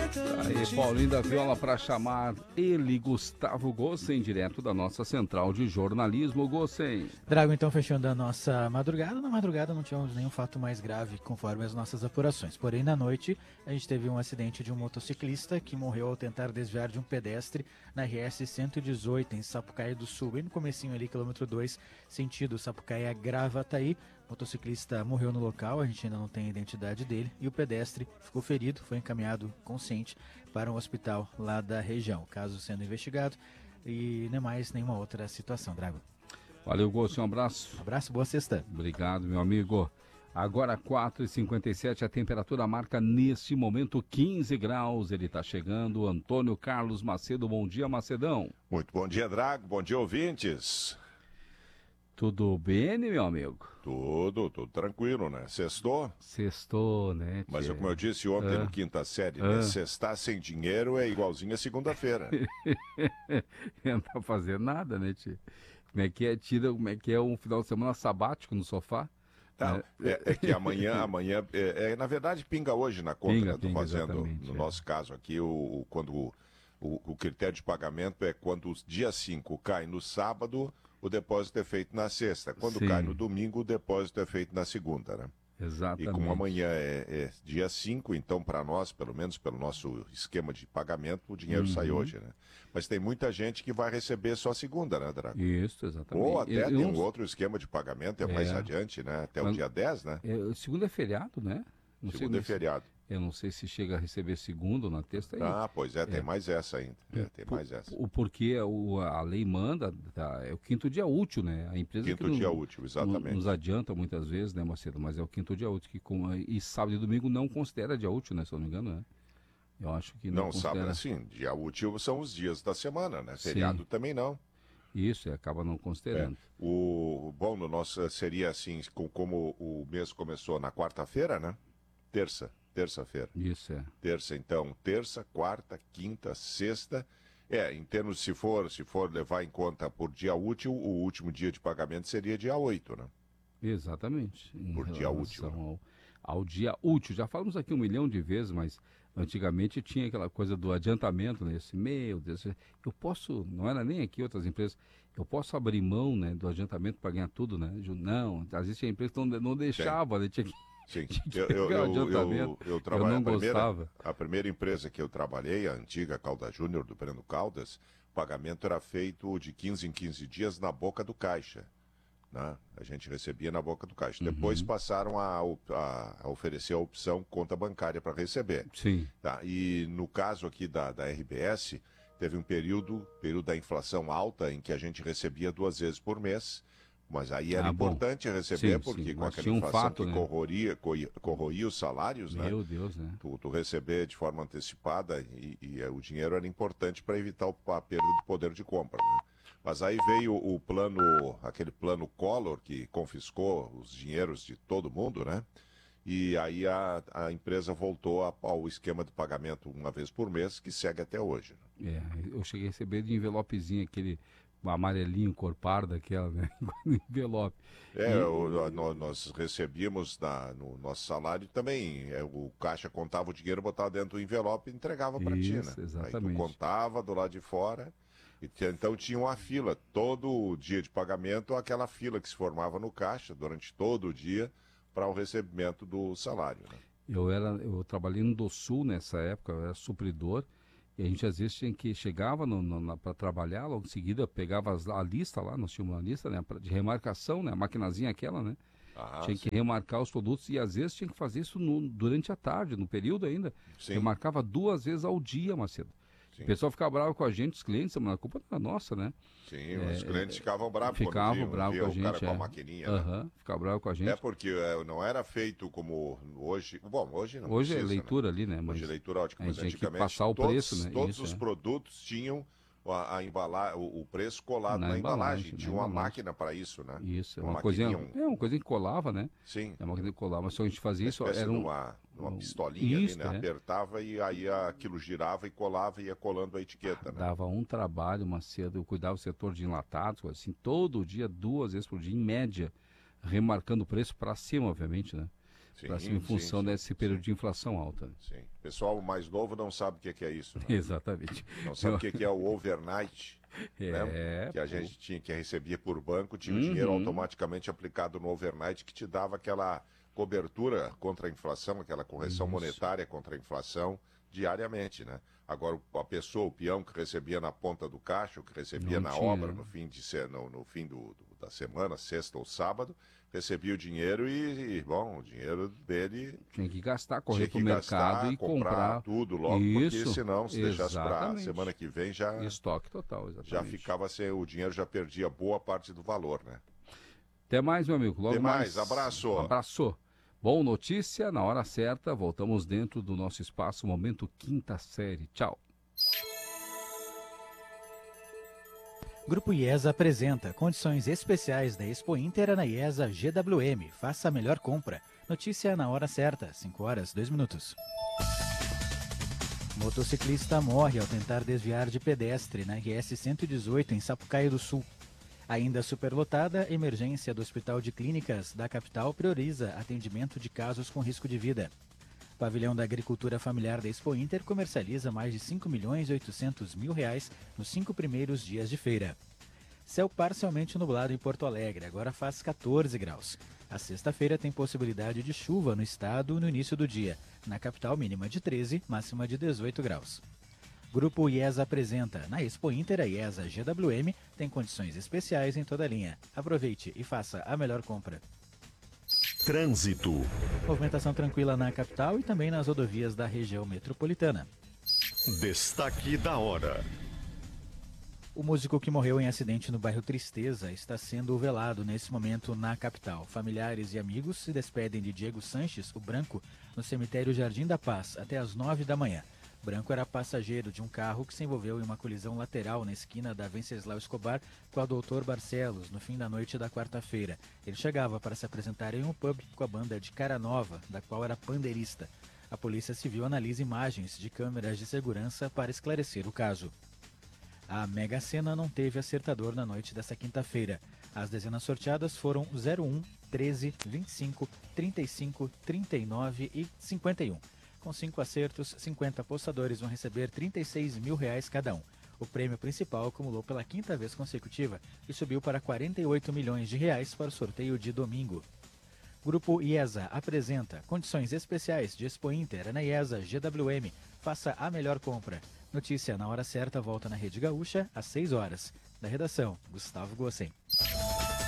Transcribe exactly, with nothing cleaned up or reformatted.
Aí, Paulinho da Viola para chamar ele, Gustavo Gossen, direto da nossa central de jornalismo. Gossen. Drago, então, fechando a nossa madrugada. Na madrugada não tivemos nenhum fato mais grave, conforme as nossas apurações. Porém, na noite, a gente teve um acidente de um motociclista que morreu ao tentar desviar de um pedestre na R S cento e dezoito, em Sapucaí do Sul. Bem no comecinho ali, quilômetro dois, sentido Sapucaí a Gravataí. O motociclista morreu no local, a gente ainda não tem a identidade dele, e o pedestre ficou ferido, foi encaminhado consciente para um hospital lá da região. O caso sendo investigado e não é mais nenhuma outra situação, Drago. Valeu, Gosto, um abraço. Um abraço, boa sexta. Obrigado, meu amigo. Agora quatro e cinquenta e sete, a temperatura marca neste momento quinze graus. Ele está chegando, Antônio Carlos Macedo. Bom dia, Macedão. Muito bom dia, Drago. Bom dia, ouvintes. Tudo bem, meu amigo? Tudo, tudo tranquilo, né? Sextou? Sextou, né? Mas eu, como eu disse ontem ah. no quinta série, ah. né? Sextar sem dinheiro é igualzinho a segunda-feira. Não tá fazendo nada, né, tio? Como é que é, tira, como é que é um final de semana sabático no sofá? Não, é, é que amanhã, amanhã é, é, na verdade, pinga hoje na conta, pinga, né? Tô pinga, fazendo, no é. nosso caso aqui, o, o quando o, o, o critério de pagamento é quando o dia cinco cai no sábado, o depósito é feito na sexta. Quando Sim. cai no domingo, o depósito é feito na segunda, né? Exatamente. E como amanhã é, é dia cinco, então para nós, pelo menos pelo nosso esquema de pagamento, o dinheiro uhum. sai hoje, né? Mas tem muita gente que vai receber só segunda, né, Drago? Isso, exatamente. Ou até eu, tem eu... um outro esquema de pagamento, é, é. mais adiante, né? Até Mas, o dia dez, né? É, segunda é feriado, né? Não segunda é feriado. Eu não sei se chega a receber segundo na terça. Aí. Ah, pois é, tem é. mais essa ainda. É, tem Por, mais essa. O porquê o, a lei manda, tá, é o quinto dia útil, né? A empresa quinto que dia não, útil, exatamente. Não, nos adianta muitas vezes, né, Macedo? Mas é o quinto dia útil. Que com, e sábado e domingo não considera dia útil, né? Se eu não me engano, né? Eu acho que não. Não, considera... sábado assim, dia útil são os dias da semana, né? Feriado Sim. também não. Isso, acaba não considerando. É. O, bom, no nosso seria assim, como o mês começou na quarta-feira, né? Terça. Terça-feira. Isso, é. Terça, então, terça, quarta, quinta, sexta. É, em termos, se for, se for levar em conta por dia útil, o último dia de pagamento seria dia oito, né? Exatamente. Por dia útil. Ao, ao dia útil. Já falamos aqui um milhão de vezes, mas antigamente tinha aquela coisa do adiantamento, né? Esse, meu Deus, eu posso, não era nem aqui outras empresas, eu posso abrir mão, né, do adiantamento para ganhar tudo, né? Não, às vezes tinha empresa que não, não deixava, né? Tinha que... Sim, eu, eu, eu, eu, eu, eu não a primeira, gostava. A primeira empresa que eu trabalhei, a antiga Caldas Júnior, do Breno Caldas, o pagamento era feito de quinze em quinze dias na boca do caixa. Né? A gente recebia na boca do caixa. Uhum. Depois passaram a, a, a oferecer a opção conta bancária para receber. Sim. Tá? E no caso aqui da, da R B S, teve um período, período da inflação alta, em que a gente recebia duas vezes por mês. Mas aí era ah, importante receber, sim, porque sim. com aquela inflação um fato, que né? corroria, corroía os salários, Meu né? Meu Deus, né? Tu, tu receber de forma antecipada e, e o dinheiro era importante para evitar o, a perda do poder de compra, né? Mas aí veio o plano, aquele plano Collor, que confiscou os dinheiros de todo mundo, né? E aí a, a empresa voltou a, ao esquema de pagamento uma vez por mês, que segue até hoje. É, eu cheguei a receber de envelopezinho aquele... um amarelinho, cor parda, aquela, né? Envelope. É, e... o, nós, nós recebíamos na, no nosso salário também, é, o caixa contava o dinheiro, botava dentro do envelope e entregava para ti, né? Exatamente. Aí tu contava do lado de fora, e então tinha uma fila, todo dia de pagamento, aquela fila que se formava no caixa durante todo o dia para o recebimento do salário, né? Eu, era, eu trabalhei no do Sul nessa época, eu era supridor, e a gente às vezes tinha que chegava para trabalhar, logo em seguida pegava as, a lista lá, nós tínhamos uma lista, né, de remarcação, né, a maquinazinha aquela, né? Ah, tinha sim. que remarcar os produtos e às vezes tinha que fazer isso no, durante a tarde, no período ainda. Sim. Remarcava duas vezes ao dia, Macedo. Sim. O pessoal ficava bravo com a gente, os clientes, mas a culpa não era nossa, né? Sim, é, os clientes é, ficavam bravos ficavam quando viam, bravos viam com a gente, o cara é. com a maquininha, uhum, né? Ficava bravo com a gente. É porque é, não era feito como hoje, bom, hoje não Hoje precisa, é leitura né? ali, né? Mas hoje é leitura ótica, mas a gente antigamente tinha que passar o todos, preço, né? todos Isso, os é. produtos tinham a, a embala, o, o preço colado na, na embalagem, embalagem. Tinha uma embalagem. máquina para isso, né? Isso, é uma, uma coisinha, um... é uma coisa que colava, né? Sim. É uma coisa que colava, mas se a gente fazia uma isso, era um... uma, uma pistolinha isso, ali, né? É. Apertava e aí aquilo girava e colava e ia colando a etiqueta, né? Dava um trabalho, Macedo, eu cuidava do setor de enlatados, assim, todo dia, duas vezes por dia, em média, remarcando o preço para cima, obviamente, né? para cima em função sim, sim, desse período sim. de inflação alta. Né? Sim. O pessoal mais novo não sabe o que é isso. Né? Exatamente. Não sabe o que é o overnight. É, né? Que a gente tinha, que recebia por banco, tinha uhum. o dinheiro automaticamente aplicado no overnight que te dava aquela cobertura contra a inflação, aquela correção isso. monetária contra a inflação diariamente, né? Agora, a pessoa, o peão que recebia na ponta do caixa, o que recebia não na tinha, obra né? no fim, de, no, no fim do, do, da semana, sexta ou sábado, recebia o dinheiro e, e, bom, o dinheiro dele... Tinha que gastar, correr para o mercado e comprar, comprar tudo logo, isso, porque senão, se deixasse para semana que vem, já... Estoque total, exatamente. Já ficava sem, o dinheiro já perdia boa parte do valor, né? Até mais, meu amigo. Logo Até mais, mais. abraço. Um abraço. Bom, notícia, na hora certa, voltamos dentro do nosso espaço, Momento Quinta Série. Tchau. Grupo IESA apresenta condições especiais da Expo Inter na IESA G W M. Faça a melhor compra. Notícia na hora certa, cinco horas, dois minutos. Motociclista morre ao tentar desviar de pedestre na R S cento e dezoito em Sapucaí do Sul. Ainda superlotada, a emergência do Hospital de Clínicas da capital prioriza atendimento de casos com risco de vida. O pavilhão da Agricultura Familiar da Expo Inter comercializa mais de cinco milhões e oitocentos mil reais nos cinco primeiros dias de feira. Céu parcialmente nublado em Porto Alegre, agora faz catorze graus. A sexta-feira tem possibilidade de chuva no estado no início do dia. Na capital, mínima de treze, máxima de dezoito graus. Grupo IESA apresenta. Na Expo Inter, a IESA G W M tem condições especiais em toda a linha. Aproveite e faça a melhor compra. Trânsito. Movimentação tranquila na capital e também nas rodovias da região metropolitana. Destaque da hora. O músico que morreu em acidente no bairro Tristeza está sendo velado nesse momento na capital. Familiares e amigos se despedem de Diego Sanches, o Branco, no cemitério Jardim da Paz, até às nove da manhã. Branco era passageiro de um carro que se envolveu em uma colisão lateral na esquina da Venceslau Escobar com a doutor Barcelos no fim da noite da quarta-feira. Ele chegava para se apresentar em um pub com a banda de Cara Nova, da qual era pandeirista. A Polícia Civil analisa imagens de câmeras de segurança para esclarecer o caso. A Mega Sena não teve acertador na noite desta quinta-feira. As dezenas sorteadas foram zero um, treze, vinte e cinco, trinta e cinco, trinta e nove e cinquenta e um. Com cinco acertos, cinquenta apostadores vão receber trinta e seis mil reais cada um. O prêmio principal acumulou pela quinta vez consecutiva e subiu para quarenta e oito milhões de reais para o sorteio de domingo. Grupo IESA apresenta condições especiais de Expo Inter na IESA G W M. Faça a melhor compra. Notícia na hora certa volta na Rede Gaúcha às seis horas. Da redação, Gustavo Gossen.